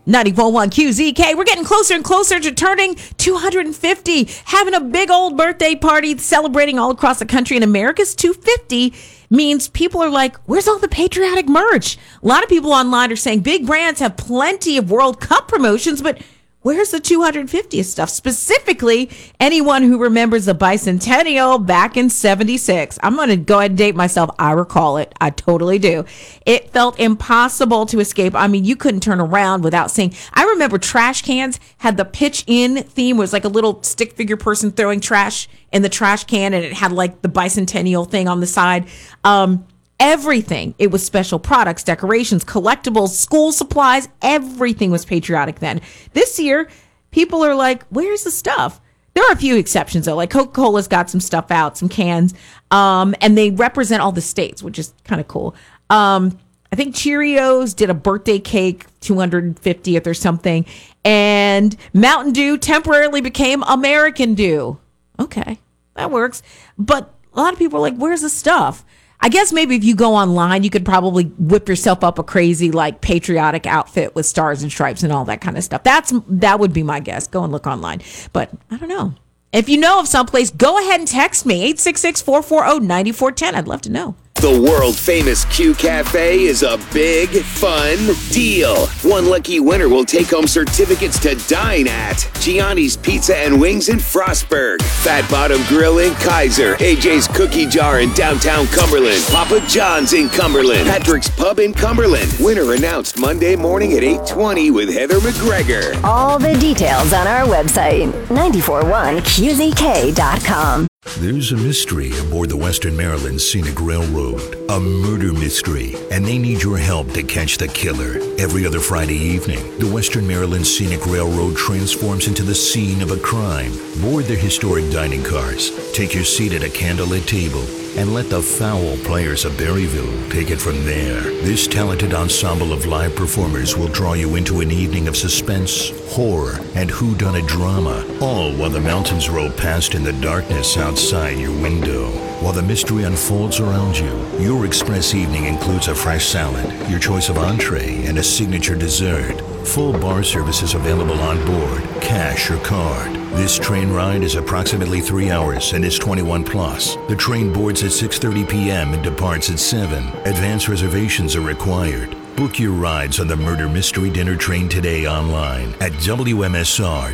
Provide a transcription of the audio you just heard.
94.1 QZK. We're getting closer and closer to turning 250, having a big old birthday party, celebrating all across the country. And America's 250 means people are like, where's all the patriotic merch? A lot of people online are saying big brands have plenty of World Cup promotions, but where's the 250th stuff? Specifically, anyone who remembers the bicentennial back in 76. I'm going to go ahead and date myself. I recall it. I totally do. It felt impossible to escape. I mean, you couldn't turn around without seeing. I remember trash cans had the pitch in theme. It was like a little stick figure person throwing trash in the trash can, and it had like the bicentennial thing on the side. Everything. It was special products, decorations, collectibles, school supplies. Everything was patriotic then. This year, people are like, where's the stuff? There are a few exceptions, though. Like Coca-Cola's got some stuff out, some cans, and they represent all the states, which is kind of cool. I think Cheerios did a birthday cake, 250th or something, and Mountain Dew temporarily became American Dew. Okay, that works. But a lot of people are like, where's the stuff? I guess maybe if you go online, you could probably whip yourself up a crazy like patriotic outfit with stars and stripes and all that kind of stuff. That would be my guess. Go and look online. But I don't know. If you know of someplace, go ahead and text me, 866-440-9410. I'd love to know. The world-famous Q Cafe is a big, fun deal. One lucky winner will take home certificates to dine at Gianni's Pizza and Wings in Frostburg, Fat Bottom Grill in Kaiser, AJ's Cookie Jar in downtown Cumberland, Papa John's in Cumberland, Patrick's Pub in Cumberland. Winner announced Monday morning at 8:20 with Heather McGregor. All the details on our website, 941qzk.com. There's a mystery aboard the Western Maryland Scenic Railroad, a murder mystery, and they need your help to catch the killer. Every other Friday evening, the Western Maryland Scenic Railroad transforms into the scene of a crime. Board their historic dining cars, take your seat at a candlelit table, and let the foul players of Berryville take it from there. This talented ensemble of live performers will draw you into an evening of suspense, horror, and whodunit drama, all while the mountains roll past in the darkness outside your window. While the mystery unfolds around you, your express evening includes a fresh salad, your choice of entree, and a signature dessert. Full bar service is available on board, cash or card. This train ride is approximately 3 hours and is 21 plus. The train boards at 6:30 p.m. and departs at 7. Advance reservations are required. Book your rides on the Murder Mystery Dinner Train today online at WMSR.com.